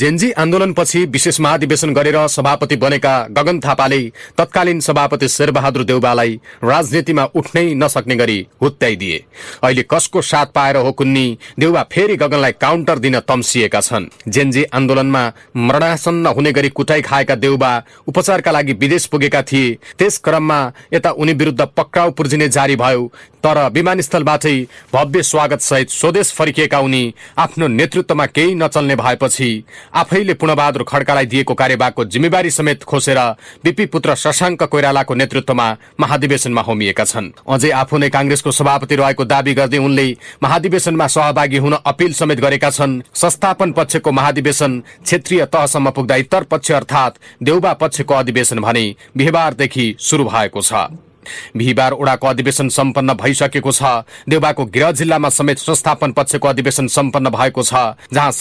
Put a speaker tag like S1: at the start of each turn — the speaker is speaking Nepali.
S1: जेन्जी आन्दोलनपछि विशेष महाधिवेशन गरेर सभापति बनेका गगन थापाले तत्कालीन सभापति शेरबहादुर देउबालाई राजनीतिमा उठ्नै नसक्ने गरी हुत्याइदिए। अहिले कसको साथ पाएर हो कुन्नी देउबा फेरि गगनलाई काउन्टर दिन तम्सिएका छन्। जेन्जी आन्दोलनमा मरणासन्न हुने गरी कुटाई खाएका देउबा उपचारका लागि विदेश पुगेका थिए। त्यस क्रममा यता उनी विरुद्ध पक्राउ पुर्जिने जारी भयो, तर विमानस्थलबाटै भव्य स्वागत सहित स्वदेश फर्किएका उनी आफ्नो नेतृत्वमा केही नचल्ने भएपछि आफैले पूर्णबहादुर खड्कालाई दिएको कार्यभारको जिम्मेवारी समेत खोसेर बीपी पुत्र शशाङ्क कोइरालाको नेतृत्वमा महाधिवेशनमा होमिएका छन्। अझै आफू नै कांग्रेसको सभापति रहेको दावी गर्दै उनले महाधिवेशनमा सहभागी हुन अपील समेत गरेका छन्। संस्थापन पक्षको महाधिवेशन क्षेत्रीय तहसम्म पुग्दा इतर पक्ष अर्थात देउबा पक्षको अधिवेशन भने बिहीबारदेखि शुरू भएको छ। बिहीबार ओडाको अधिवेशन सम्पन्न भइसकेको छ। देउबाको गृह जिल्लामा समेत संस्थापन पक्षको अधिवेशन सम्पन्न भएको छ, जहाँ